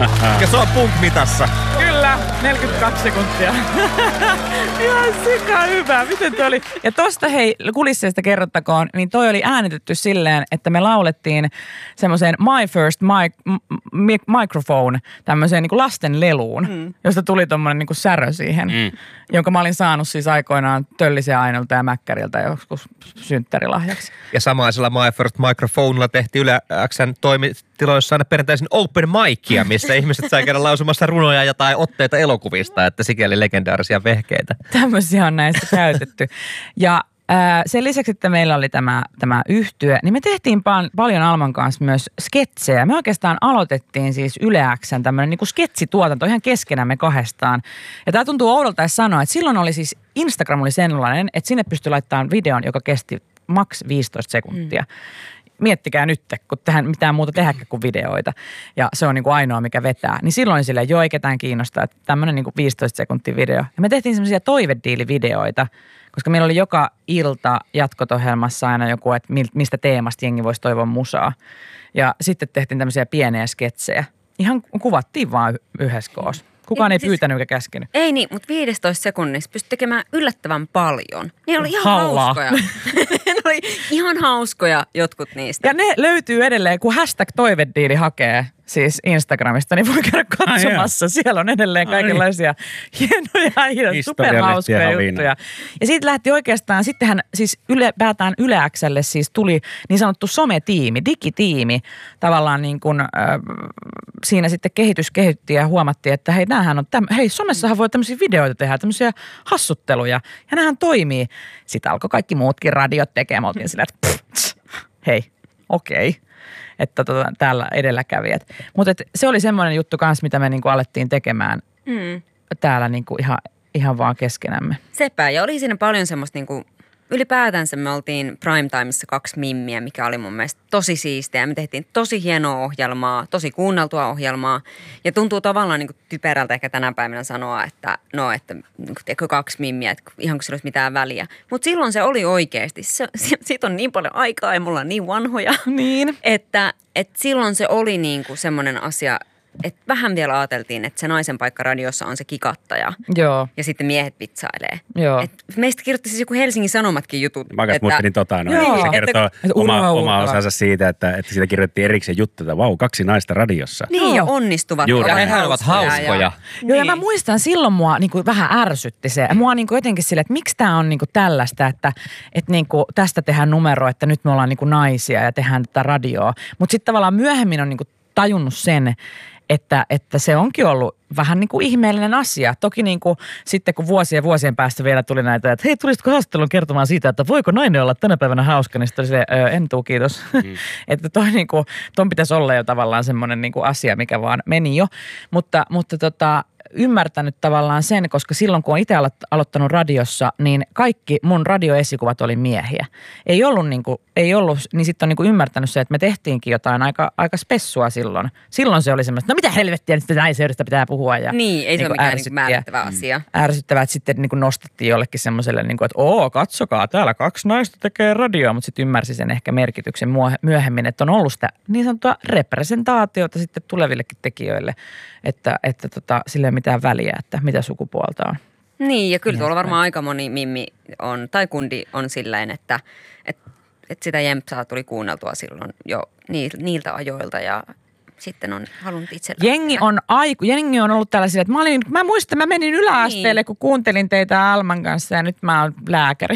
Ja se on punk-mitassa. Kyllä, 42 sekuntia. Ihan sika hyvä. Miten toi oli? Ja tosta hei, kulisseista kerrottakoon, niin toi oli äänitetty silleen, että me laulettiin semmoiseen My First Microphone, tämmöiseen niin lasten leluun, josta tuli tommonen niin särö siihen, jonka mä olin saanut siis aikoinaan Töllisen Ainolta ja Mäkkäriltä joskus synttärilahjaksi. Ja samaisella My First Microphonella tehtiin Yle X:n toimitiloissa aina perinteisin open micia, missä ihmiset sai käydä lausumassa runoja ja tai otteita elokuvista, että sikäli legendaarisia vehkeitä. Tämmöisiä on näistä käytetty. Ja sen lisäksi, että meillä oli tämä yhtye, niin me tehtiin paljon Alman kanssa myös sketsejä. Me oikeastaan aloitettiin siis Yle X:n tämmöinen niin kuin sketsituotanto ihan keskenämme kahdestaan. Ja tämä tuntuu oudolta sanoa, että silloin oli siis Instagram oli sellainen, että sinne pystyi laittamaan videon, joka kesti maks 15 sekuntia. Miettikää nyt, kun tähän mitään muuta tehdäkään kuin videoita. Ja se on niin kuin ainoa, mikä vetää. Niin silloin silleen, joo, ei ketään kiinnostaa, että tämmöinen niin kuin 15 sekuntia video. Ja me tehtiin semmoisia toivediilivideoita, koska meillä oli joka ilta jatkotohjelmassa aina joku, että mistä teemasta jengi voisi toivoa musaa. Ja sitten tehtiin tämmöisiä pieniä sketsejä. Ihan kuvattiin vaan yhdessä koossa. Kukaan ei pyytänyt eikä käskenyt. Ei niin, mutta 15 sekunnissa pystyi tekemään yllättävän paljon. Ne oli ihan hauskoja. Ne oli ihan hauskoja jotkut niistä. Ja ne löytyy edelleen, kun #toivediili hakee siis Instagramista, niin voi käydä katsomassa. Siellä on edelleen kaikenlaisia hienoja, superhauskoja juttuja. Ja siitä lähti oikeastaan, sittenhän siis ylipäätään Yle X:lle siis tuli niin sanottu sometiimi, digitiimi. Tavallaan niin kuin siinä sitten kehitys kehittyi ja huomattiin, että hei, näähän on, hei, somessahan voi tämmöisiä videoita tehdä, tämmöisiä hassutteluja. Ja näähän toimii. Sitten alkoi kaikki muutkin radiot tekemään. Oltiin sillä, että hei, okei. Että täällä edelläkävijät. Mutta se oli semmoinen juttu kanssa, mitä me niinku alettiin tekemään täällä niinku ihan vaan keskenämme. Sepä, ja oli siinä paljon semmoista niinku, ylipäätänsä me oltiin Primetimeissa 2 mimmiä, mikä oli mun mielestä tosi siistiä. Me tehtiin tosi hienoa ohjelmaa, tosi kuunneltua ohjelmaa. Ja tuntuu tavallaan niinku typerältä ehkä tänä päivänä sanoa, että no, että niinku 2 mimmiä, että ihan kun sillä olisi mitään väliä. Mutta silloin se oli oikeasti. Siitä on niin paljon aikaa ja mulla on niin vanhoja. Niin. Että silloin se oli niinku semmoinen asia, että vähän vielä ajateltiin, että se naisen paikka radiossa on se kikattaja. Joo. Ja sitten miehet vitsailee. Joo. Et meistä kirjoitti siis joku Helsingin Sanomatkin jutut. Mä kanssa muistelin se kertoo oma osansa siitä, että siitä kirjoitettiin erikseen juttu, että vau, 2 naista radiossa. Niin, ja onnistuvat. Juuri. Ja hehän ovat hauskoja. Joo, ja mä muistan, silloin mua niinku vähän ärsytti se. Mua niinku jotenkin silleen, että miksi tää on niinku tällaista, että niinku tästä tehdään numero, että nyt me ollaan niinku naisia ja tehdään tätä radioa. Mutta sitten tavallaan myöhemmin on niinku tajunnut sen, että se onkin ollut vähän niin kuin ihmeellinen asia. Toki niin kuin sitten kun vuosien päästä vielä tuli näitä, että hei, tulisitko haastattelun kertomaan siitä, että voiko nainen olla tänä päivänä hauska, niin sitten oli se, en tuu, kiitos. Että ton pitäisi olla jo tavallaan semmoinen niin kuin asia, mikä vaan meni jo. Mutta ymmärtänyt tavallaan sen, koska silloin kun olen itse aloittanut radiossa, niin kaikki mun radioesikuvat oli miehiä. Ei ollut, niin sitten on niin kuin ymmärtänyt se, että me tehtiinkin jotain aika spessua silloin. Silloin se oli semmoista, no mitä helvettiä, nyt naiseydestä pitää puhua. Ja niin, ei se ole mikään niin määrittävä asia. Ärsyttävää, että sitten niin kuin nostettiin jollekin semmoiselle, niin kuin, että katsokaa, täällä 2 naista tekee radioa, mutta sitten ymmärsi sen ehkä merkityksen myöhemmin, että on ollut sitä niin sanottua representaatiota sitten tulevillekin tekijöille, että sillä ei ole mitään väliä, että mitä sukupuolta on. Niin, ja kyllä tuolla varmaan aika moni mimmi on, tai kundi on silleen, että sitä jempsaa tuli kuunneltua silloin jo niiltä ajoilta ja sitten on halunnut itselleen. Jengi on ollut tällaisia, että mä muistan, mä menin yläasteelle, kun kuuntelin teitä Alman kanssa ja nyt mä oon lääkäri.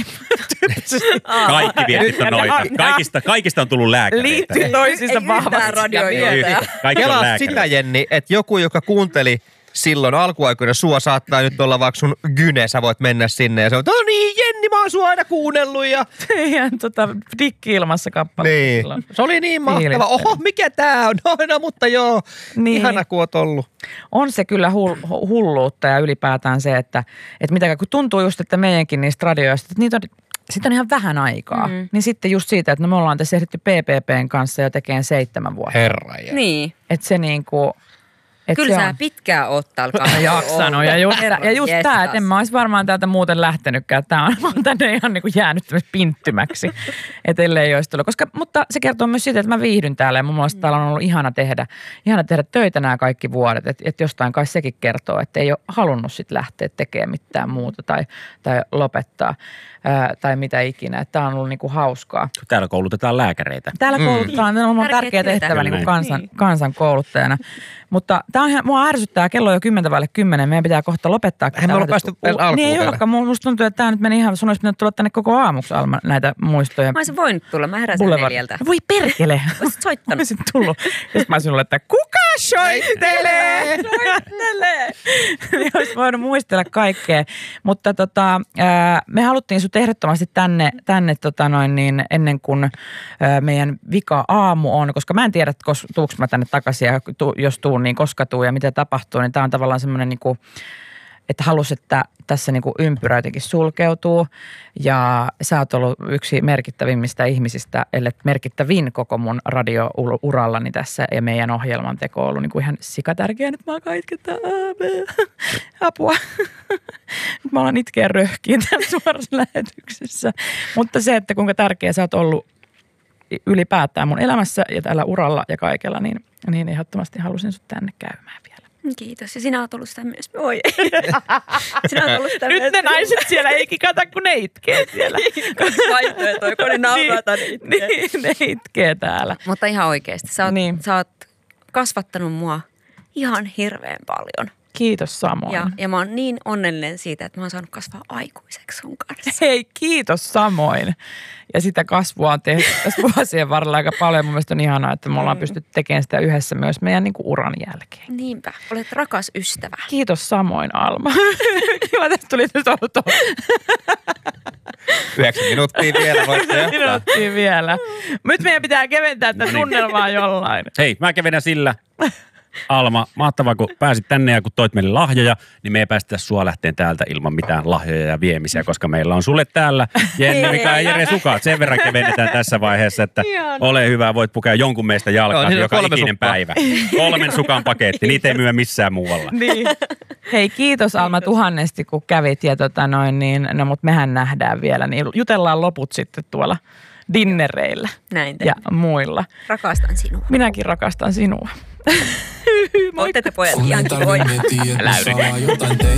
Kaikki viestit on noita. Kaikista on tullut lääkäreitä. Liittyy toisiinsa vahvasti. Kelaat sitä, Jenni, että joku, joka kuunteli silloin alkuaikoina sua saattaa nyt olla vaikka sun gyne, sä voit mennä sinne ja se on, no niin, Jenni, mä oon sua aina kuunnellut ja... Teidän dikki-ilmassa kappale. Niin. Silloin. Se oli niin mahtava. Oho, mikä tää on? No, mutta joo, niin. Ihana kun oot ollut. On se kyllä hulluutta ja ylipäätään se, että mitä kun tuntuu just, että meidänkin niistä radioista, että niitä on... Sitten on ihan vähän aikaa. Niin sitten just siitä, että me ollaan tässä ehditty PPPn kanssa jo tekemään 7 vuotta. Herra. Niin. Että se niinku... Kyllä sä pitkään oot täällä jaksanut. Ja just tää, että en mä olisi varmaan täältä muuten lähtenytkään. Tää on tänne ihan niin kuin jäänyt pinttymäksi, että ellei olisi tullut. Mutta se kertoo myös siitä, että mä viihdyn täällä ja mun mielestä täällä on ollut ihana tehdä töitä nämä kaikki vuodet. Että jostain kai sekin kertoo, että ei ole halunnut sit lähteä tekemään mitään muuta tai lopettaa tai mitä ikinä. Että tää on ollut niinku hauskaa. Täällä koulutetaan lääkäreitä. Täällä koulutetaan, on tärkeä tehtävä niin kansan kouluttajana. Mutta mua ärsyttää, kello on jo 10:10, meidän pitää kohta lopettaa. Eihän me olla päästy alkuun. Niin ei olekaan, musta tuntuu, että tämä nyt meni ihan, sun olisi pitänyt tulla tänne koko aamuksi, Alma, näitä muistoja. Mä olisin voinut tulla, mä heräsin 4. Voi perkele. Olisit soittanut. Mä olisin tullut. Sitten mä olisin ollut, että kuka soittelee? Niin olisi voinut muistella kaikkea. Mutta me haluttiin sut ehdottomasti tänne ennen kuin meidän vika aamu on, koska mä en tiedä, tuuks mä tänne takaisin ja jos tuun, niin koska tuu ja mitä tapahtuu, niin tää on tavallaan semmoinen niinku, että halus, että tässä niinku ympyrä jotenkin sulkeutuu ja sä oot ollut yksi merkittävimmistä ihmisistä, ellei merkittävin koko mun radio-urallani tässä ja meidän ohjelman teko on ollut niinku ihan sikatärkeä. Nyt mä alkaa itkettää apua. Nyt mä alan itkeä röhkiin tässä suorassa lähetyksessä. Mutta se, että kuinka tärkeä sä oot ollut ylipäätään mun elämässä ja tällä uralla ja kaikella, niin ehdottomasti halusin sut tänne käymään vielä. Kiitos. Ja sinä oot ollut sitä myös. Oi. Sinä oot ollut sitä nyt myös. Ne naiset siellä ei kikata, kun ne itkee siellä. Kaksi vaihtoehtoja, kun ne nauraa tai ne itkee. Niin, ne itkee täällä. Mutta ihan oikeasti. Sä oot kasvattanut mua ihan hirveän paljon. Kiitos samoin. Ja mä oon niin onnellinen siitä, että mä oon saanut kasvaa aikuiseksi sun kanssa. Hei, kiitos samoin. Ja sitä kasvua on tehty tässä vuosien varrella aika paljon. Mun mielestä on ihanaa, että me ollaan pystytty tekemään sitä yhdessä myös meidän niin kuin uran jälkeen. Niinpä. Olet rakas ystävä. Kiitos samoin, Alma. Kiva, tästä tuli nyt outo. 9 minuuttia vielä. 9 minuuttia vielä. Nyt meidän pitää keventää tätä tunnelmaa jollain. Hei, mä kevennän sillä. Alma, mahtavaa kun pääsit tänne ja kun toit meille lahjoja, niin me ei päästä sua lähteen täältä ilman mitään lahjoja ja viemisiä, koska meillä on sulle täällä Jenni, Mika ja Jere sukat. Sen verran kevennetään tässä vaiheessa, että ole hyvä, voit pukea jonkun meistä jalkaan joka ikinen päivä. 3 sukan paketti, niitä ei myy missään muualla. Niin. Hei, kiitos Alma tuhannesti kun kävit ja mutta mehän nähdään vielä, niin jutellaan loput sitten tuolla dinnereillä ja muilla. Rakastan sinua. Minäkin rakastan sinua. Ootte te pojat ihan kivoja. Älä yritä.